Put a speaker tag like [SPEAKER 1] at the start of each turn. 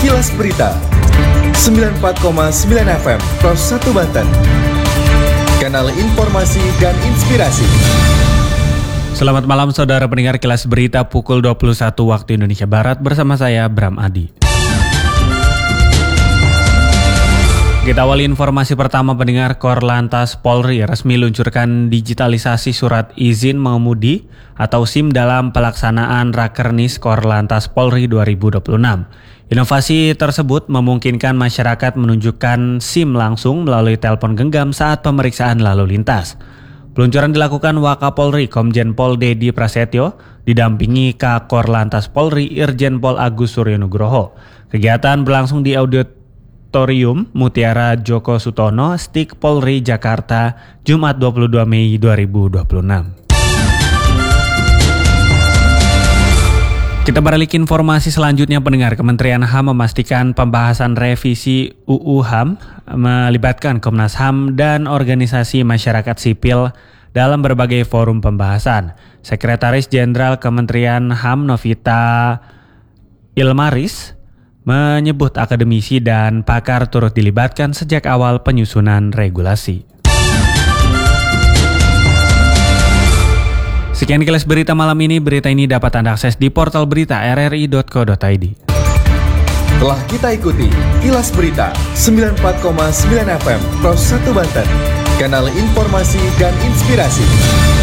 [SPEAKER 1] Kilas Berita 94,9 FM Pros 1 Banten. Kanal informasi dan inspirasi.
[SPEAKER 2] Selamat malam saudara pendengar Kilas Berita pukul 21 waktu Indonesia Barat bersama saya Bram Adi. Kita awali informasi pertama pendengar. Korlantas Polri resmi luncurkan digitalisasi surat izin mengemudi atau SIM dalam pelaksanaan Rakernis Korlantas Polri 2026. Inovasi tersebut memungkinkan masyarakat menunjukkan SIM langsung melalui telepon genggam saat pemeriksaan lalu lintas. Peluncuran dilakukan Wakapolri Komjen Pol Dedi Prasetyo didampingi Kakor Lantas Polri Irjen Pol Agus Suryonugroho. Kegiatan berlangsung di Auditorium Mutiara Joko Sutono, Stik Polri Jakarta, Jumat 22 Mei 2026. Kita beralih ke informasi selanjutnya pendengar. Kementerian HAM memastikan pembahasan revisi UU HAM melibatkan Komnas HAM dan organisasi masyarakat sipil dalam berbagai forum pembahasan. Sekretaris Jenderal Kementerian HAM Novita Ilmaris menyebut akademisi dan pakar turut dilibatkan sejak awal penyusunan regulasi. Sekian Kilas Berita malam ini. Berita ini dapat Anda akses di portal berita rri.co.id.
[SPEAKER 1] Telah kita ikuti Kilas Berita 94,9 FM Pros 1 Banten. Kanal informasi dan inspirasi.